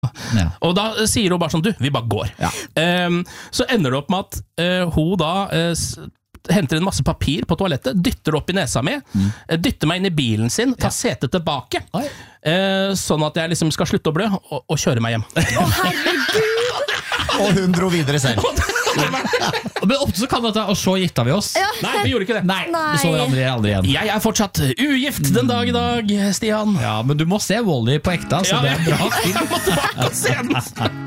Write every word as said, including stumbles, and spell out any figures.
Ja. Og da sier hun bare sånn, du, vi bare går. Ja. Um, så ender det opp med at uh, hun da uh, s- henter en masse papir på toalettet, dytter det opp i nesa mi, mm. dytter meg inn i bilen sin, tar setet tilbake, uh, sånn at jeg liksom skal slutte å blø, og, og kjøre meg hjem. Å, herregud! Og hun dro videre selv. Men ofte så kan dette, og så gifta vi oss. Ja. Nei, vi gjorde ikke det. Nei, Nei. vi så hverandre aldri igjen. Jeg er fortsatt ugift den dag i dag, Stian. Ja, men du må se Wall-E på ekte, så Ja, det er bra. jeg må tilbake og se den.